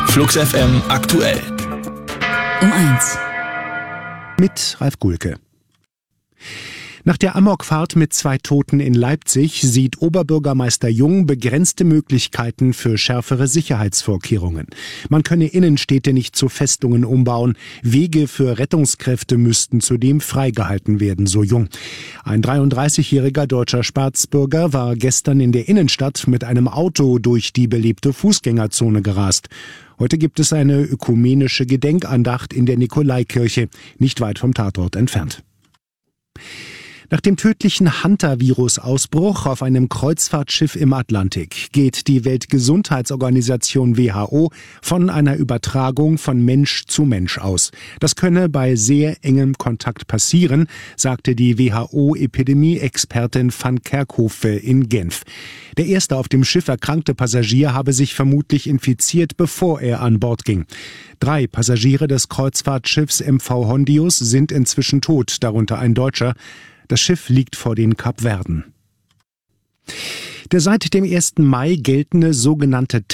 Flux FM aktuell. Um 1. Mit Ralf Gulke. Nach der Amokfahrt mit 2 Toten in Leipzig sieht Oberbürgermeister Jung begrenzte Möglichkeiten für schärfere Sicherheitsvorkehrungen. Man könne Innenstädte nicht zu Festungen umbauen. Wege für Rettungskräfte müssten zudem freigehalten werden, so Jung. Ein 33-jähriger deutscher Staatsbürger war gestern in der Innenstadt mit einem Auto durch die belebte Fußgängerzone gerast. Heute gibt es eine ökumenische Gedenkandacht in der Nikolaikirche, nicht weit vom Tatort entfernt. Nach dem tödlichen Hantavirus-Ausbruch auf einem Kreuzfahrtschiff im Atlantik geht die Weltgesundheitsorganisation WHO von einer Übertragung von Mensch zu Mensch aus. Das könne bei sehr engem Kontakt passieren, sagte die WHO-Epidemie-Expertin van Kerkhove in Genf. Der erste auf dem Schiff erkrankte Passagier habe sich vermutlich infiziert, bevor er an Bord ging. 3 Passagiere des Kreuzfahrtschiffs MV Hondius sind inzwischen tot, darunter ein Deutscher. Das Schiff liegt vor den Kapverden. Der seit dem 1. Mai geltende sogenannte